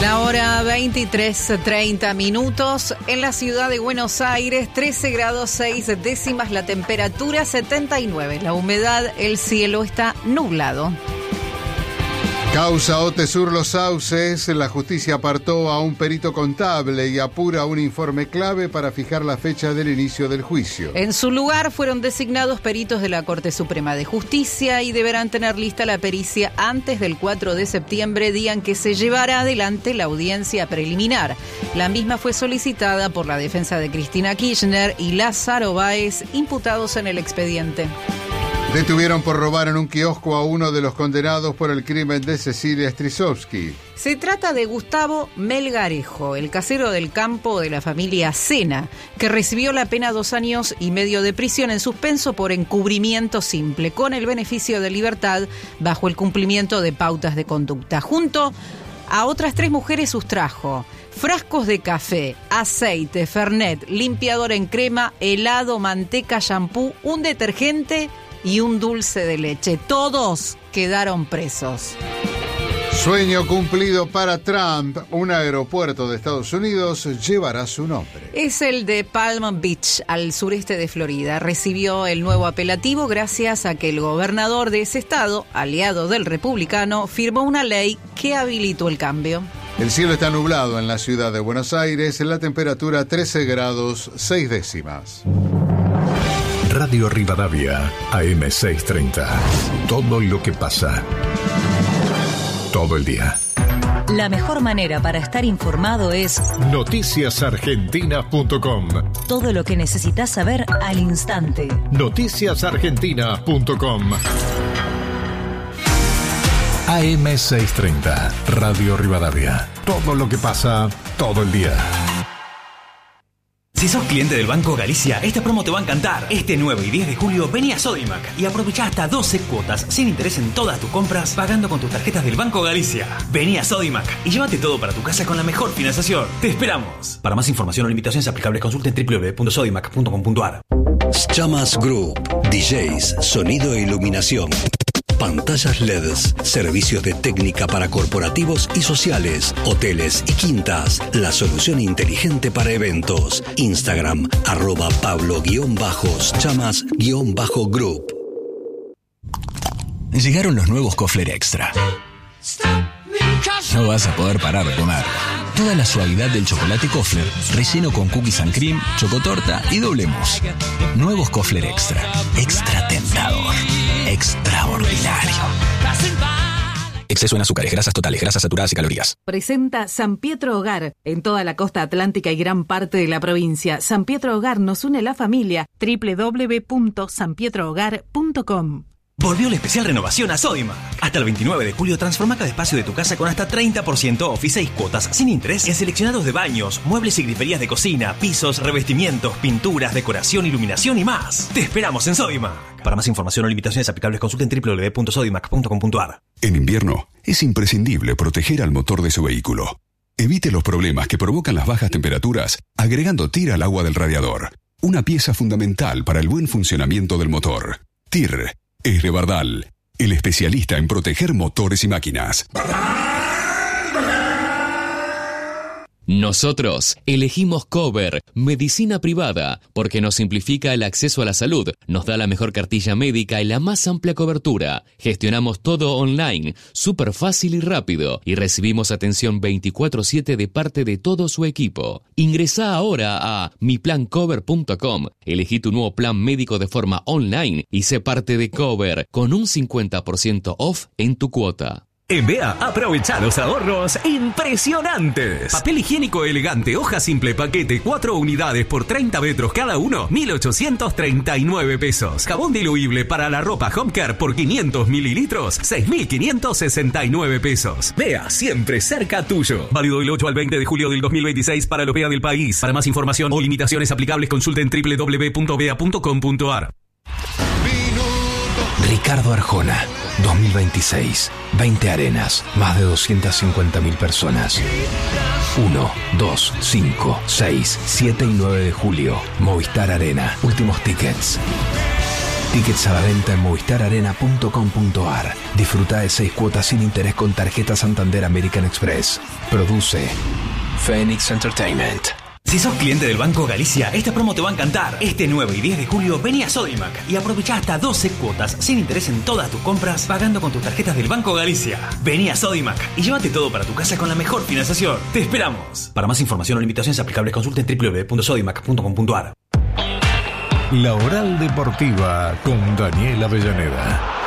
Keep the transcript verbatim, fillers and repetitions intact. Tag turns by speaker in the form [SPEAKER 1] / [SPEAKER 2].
[SPEAKER 1] La hora veintitrés treinta minutos en la ciudad de Buenos Aires, trece grados seis décimas, la temperatura setenta y nueve, la humedad, el cielo está nublado.
[SPEAKER 2] Causa Otesur Los Sauces, la justicia apartó a un perito contable y apura un informe clave para fijar la fecha del inicio del juicio.
[SPEAKER 1] En su lugar fueron designados peritos de la Corte Suprema de Justicia y deberán tener lista la pericia antes del cuatro de septiembre, día en que se llevará adelante la audiencia preliminar. La misma fue solicitada por la defensa de Cristina Kirchner y Lázaro Báez, imputados en el expediente.
[SPEAKER 2] Detuvieron por robar en un kiosco a uno de los condenados por el crimen de Cecilia Strisovsky.
[SPEAKER 1] Se trata de Gustavo Melgarejo, el casero del campo de la familia Sena, que recibió la pena dos años y medio de prisión en suspenso por encubrimiento simple, con el beneficio de libertad bajo el cumplimiento de pautas de conducta. Junto a otras tres mujeres sustrajo frascos de café, aceite, fernet, limpiador en crema, helado, manteca, shampoo, un detergente y un dulce de leche. Todos quedaron presos.
[SPEAKER 2] Sueño cumplido para Trump. Un aeropuerto de Estados Unidos llevará su nombre.
[SPEAKER 1] Es el de Palm Beach, al sureste de Florida. Recibió el nuevo apelativo gracias a que el gobernador de ese estado, aliado del republicano, firmó una ley que habilitó el cambio.
[SPEAKER 2] El cielo está nublado en la ciudad de Buenos Aires. La temperatura trece grados seis décimas.
[SPEAKER 3] Radio Rivadavia, A M seiscientos treinta. Todo lo que pasa. Todo el día.
[SPEAKER 4] La mejor manera para estar informado es
[SPEAKER 3] noticias argentinas punto com.
[SPEAKER 4] Todo lo que necesitas saber al instante.
[SPEAKER 3] noticias argentinas punto com. A M seiscientos treinta. Radio Rivadavia. Todo lo que pasa, todo el día.
[SPEAKER 5] Si sos cliente del Banco Galicia, esta promo te va a encantar. Este nueve y diez de julio vení a Sodimac y aprovecha hasta doce cuotas sin interés en todas tus compras pagando con tus tarjetas del Banco Galicia. Vení a Sodimac y llévate todo para tu casa con la mejor financiación. ¡Te esperamos! Para más información o limitaciones aplicables consulta en doble u doble u doble u punto sodimac punto com punto a r.
[SPEAKER 6] Chamas Group, D Js, sonido e iluminación. Pantallas L E Ds, servicios de técnica para corporativos y sociales, hoteles y quintas, la solución inteligente para eventos. Instagram, arroba Pablo-Chamas-Group.
[SPEAKER 7] Llegaron los nuevos Kofler Extra. No vas a poder parar de comer. Toda la suavidad del chocolate Kofler, relleno con cookies and cream, chocotorta y doble mousse. Nuevos Kofler Extra. Extra tentador. Extraordinario. Exceso en azúcares, grasas totales, grasas saturadas y calorías.
[SPEAKER 8] Presenta San Pietro Hogar en toda la costa atlántica y gran parte de la provincia. San Pietro Hogar nos une la familia. doble u doble u doble u punto san pietro hogar punto com.
[SPEAKER 5] Volvió la especial renovación a Sodimac. Hasta el veintinueve de julio transforma cada espacio de tu casa con hasta treinta por ciento off y seis cuotas sin interés en seleccionados de baños, muebles y griferías de cocina, pisos, revestimientos, pinturas, decoración, iluminación y más. Te esperamos en Sodimac. Para más información o limitaciones aplicables consulten doble u doble u doble u punto sodimac punto com punto a r.
[SPEAKER 9] En invierno es imprescindible proteger al motor de su vehículo. Evite los problemas que provocan las bajas temperaturas agregando T I R al agua del radiador. Una pieza fundamental para el buen funcionamiento del motor. T I R es de Bardal, el especialista en proteger motores y máquinas.
[SPEAKER 10] Nosotros elegimos Cover, medicina privada, porque nos simplifica el acceso a la salud, nos da la mejor cartilla médica y la más amplia cobertura. Gestionamos todo online, súper fácil y rápido, y recibimos atención veinticuatro siete de parte de todo su equipo. Ingresá ahora a mi plan cover punto com, elegí tu nuevo plan médico de forma online y sé parte de Cover, con un cincuenta por ciento off en tu cuota.
[SPEAKER 11] En B E A, aprovecha los ahorros impresionantes. Papel higiénico elegante, hoja simple, paquete, cuatro unidades por treinta metros cada uno, mil ochocientos treinta y nueve pesos. Jabón diluible para la ropa Home Care por quinientos mililitros, seis mil quinientos sesenta y nueve pesos. B E A, siempre cerca tuyo. Válido del ocho al veinte de julio del dos mil veintiséis para el B E A del país. Para más información o limitaciones aplicables consulten doble u doble u doble u punto b e a punto com punto a r.
[SPEAKER 7] Ricardo Arjona, dos mil veintiséis. veinte arenas, más de doscientas cincuenta mil personas. uno, dos, cinco, seis, siete y nueve de julio. Movistar Arena. Últimos tickets.
[SPEAKER 12] Tickets a la venta en movistar arena punto com punto a r. Disfruta de seis cuotas sin interés con tarjeta Santander American Express. Produce Phoenix Entertainment.
[SPEAKER 5] Si sos cliente del Banco Galicia, esta promo te va a encantar. Este nueve y diez de julio vení a Sodimac y aprovechá hasta doce cuotas sin interés en todas tus compras pagando con tus tarjetas del Banco Galicia. Vení a Sodimac y llévate todo para tu casa con la mejor financiación. ¡Te esperamos! Para más información o limitaciones aplicables consulta en doble u doble u doble u punto sodimac punto com punto a r.
[SPEAKER 3] La Oral Deportiva con Daniel Avellaneda.